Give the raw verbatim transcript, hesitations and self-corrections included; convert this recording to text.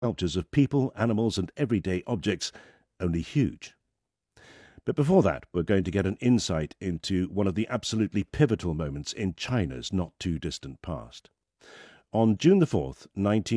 sculptures of people, animals, and everyday objects, only huge. But before that, we're going to get an insight into one of the absolutely pivotal moments in China's not-too-distant past. On June the fourth, nineteen